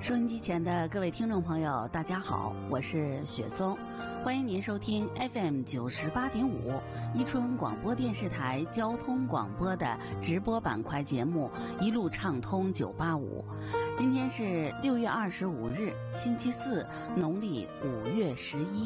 收音机前的各位听众朋友，大家好，我是雪松，欢迎您收听 FM98.5伊春广播电视台交通广播的直播板块节目《一路畅通985》。今天是6月25日，星期四，农历5月11。